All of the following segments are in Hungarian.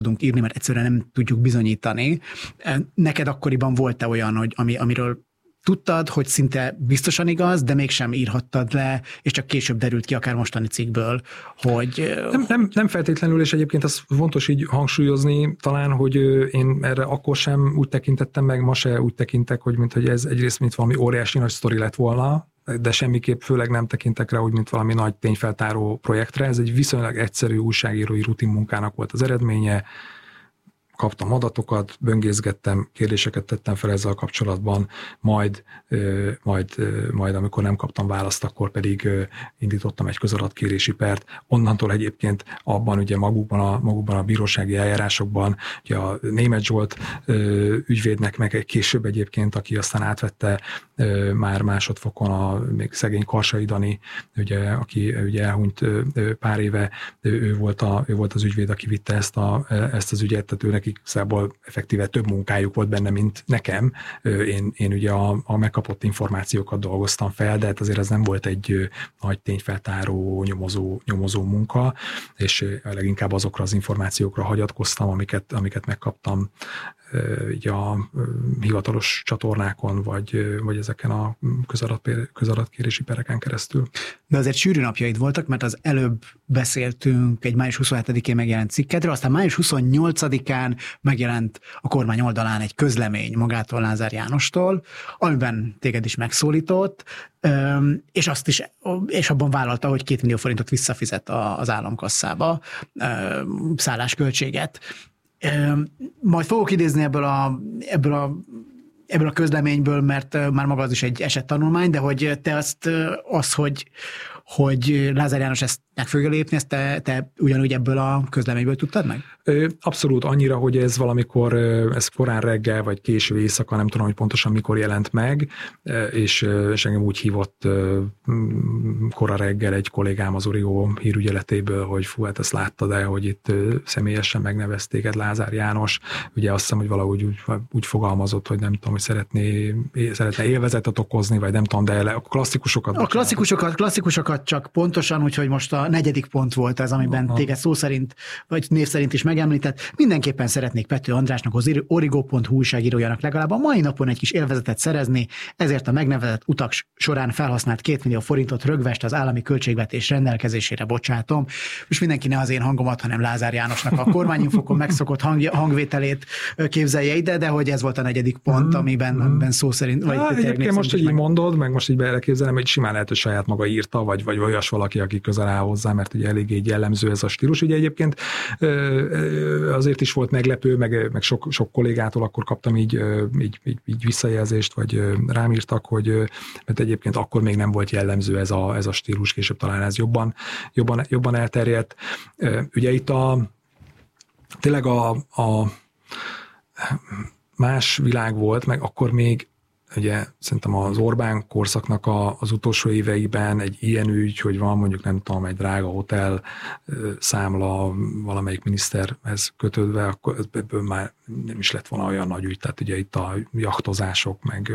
tudunk írni, mert egyszerűen nem tudjuk bizonyítani. Neked akkoriban volt-e olyan, hogy amiről tudtad, hogy szinte biztosan igaz, de mégsem írhattad le, és csak később derült ki, akár mostani cikkből, hogy... Nem feltétlenül, és egyébként az fontos így hangsúlyozni talán, hogy én erre akkor sem úgy tekintettem meg, ma se úgy tekintek, hogy ez egyrészt mint valami óriási nagy sztori lett volna, de semmiképp főleg nem tekintek rá úgy, mint valami nagy tényfeltáró projektre. Ez egy viszonylag egyszerű újságírói rutinmunkának volt az eredménye. Kaptam adatokat, böngészgettem, kérdéseket tettem fel ezzel kapcsolatban, majd amikor nem kaptam választ, akkor pedig indítottam egy közadatkérési pert. Onnantól egyébként abban ugye magukban a bírósági eljárásokban, ugye a Németh Zsolt ügyvédnek, meg később egyébként, aki aztán átvette már másodfokon még szegény Karsai Dani, ugye, aki ugye elhunyt pár éve, ő volt az ügyvéd, aki vitte ezt az ügyet, tehát ő neki igazából effektíve több munkájuk volt benne, mint nekem. Én ugye a megkapott információkat dolgoztam fel, de hát azért ez nem volt egy nagy tényfeltáró, nyomozó munka, és leginkább azokra az információkra hagyatkoztam, amiket megkaptam így a hivatalos csatornákon, vagy ezeken a közadatkérési pereken keresztül. De azért sűrű napjaid voltak, mert az előbb beszéltünk egy május 27-én megjelent cikkedről, aztán május 28-án megjelent a kormány oldalán egy közlemény magától, Lázár Jánostól, amiben téged is megszólított, és abban vállalta, hogy 2 millió forintot visszafizet az államkasszába, szállásköltséget. Majd fogok idézni ebből a közleményből, mert már maga az is egy esettanulmány, de hogy te hogy Lázár János ezt meg fogja lépni, ezt te ugyanúgy ebből a közleményből tudtad meg? Abszolút, annyira, hogy ez valamikor, ez korán reggel, vagy késő éjszaka, nem tudom, hogy pontosan mikor jelent meg, és engem úgy hívott kora reggel egy kollégám az Origo hírügyeletéből, hogy fú, hát ezt láttad el, hogy itt személyesen megnevezték téged Lázár János. Ugye azt hiszem, hogy valahogy úgy fogalmazott, hogy nem tudom, hogy szeretne élvezetet okozni, vagy nem tudom, de a klasszikusokat. A klasszikusokat csak pontosan, úgyhogy most a 4. pont volt ez, amiben téged szó szerint, vagy név szerint is megemlített. Mindenképpen szeretnék Pető Andrásnak, az Origo.hu újságírójának legalább a mai napon egy kis élvezetet szerezni, ezért a megnevezett utak során felhasznált 2 millió forintot rögvest az állami költségvetés rendelkezésére bocsátom. És mindenki ne az én hangomat, hanem Lázár Jánosnak a kormányinfokon megszokott hangvételét képzelje ide, de hogy ez volt a 4. pont, amiben szó szerint... Egyébként most így mondod, meg most így beleképzelem, hogy simán lehet, hogy saját maga írta, vagy olyas valaki, aki közel áll hozzá, mert ugye eléggé jellemző ez a stílus. Ugye egyébként azért is volt meglepő, meg sok kollégától akkor kaptam így visszajelzést, vagy rám írtak, hogy mert egyébként akkor még nem volt jellemző ez a stílus, később talán ez jobban elterjedt. Ugye itt tényleg a más világ volt, meg akkor még ugye szerintem az Orbán korszaknak az utolsó éveiben egy ilyen ügy, hogy van mondjuk nem tudom, egy drága hotel számla valamelyik miniszterhez kötődve, akkor ebből már nem is lett volna olyan nagy ügy, tehát ugye itt a jachtozások, meg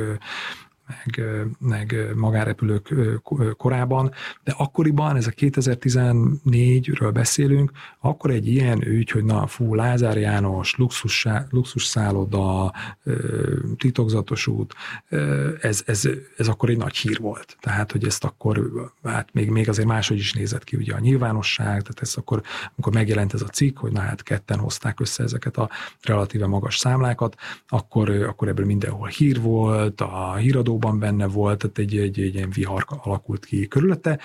magánrepülők korában, de akkoriban, ez a 2014-ről beszélünk, akkor egy ilyen ügy, hogy Lázár János, luxus szálloda, titokzatos út, ez akkor egy nagy hír volt. Tehát, hogy ezt akkor, hát még azért máshogy is nézett ki ugye a nyilvánosság, tehát ez akkor, amikor megjelent ez a cikk, hogy ketten hozták össze ezeket a relatíve magas számlákat, akkor ebből mindenhol hír volt, a híradóban benne volt, tehát egy ilyen vihar alakult ki körülötte,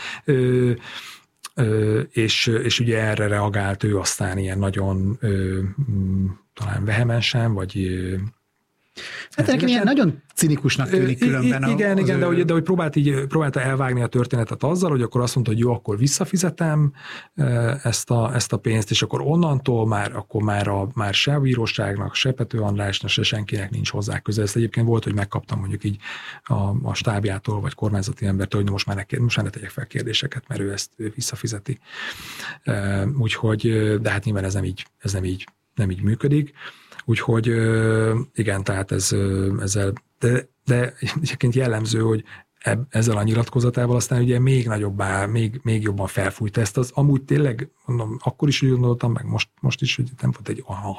és ugye erre reagált ő aztán ilyen nagyon talán vehemensen, vagy hát nekem ilyen nagyon cinikusnak tűnik különben. Igen, de hogy próbálta elvágni a történetet azzal, hogy akkor azt mondta, hogy jó, akkor visszafizetem ezt a pénzt, és akkor onnantól már se a bíróságnak, se Pető Andrásnak, se senkinek nincs hozzá köze. Ezt egyébként volt, hogy megkaptam mondjuk így a stábjától, vagy kormányzati embertől, hogy most már ne tegyek fel kérdéseket, mert ő ezt visszafizeti. Úgyhogy, de hát nyilván ez nem így működik. Úgyhogy igen, tehát ezzel, de egyébként jellemző, hogy ezzel a nyilatkozatával aztán ugye még nagyobbá, még jobban felfújta ezt. Az amúgy tényleg, mondom, akkor is úgy gondoltam, meg most is, hogy nem volt egy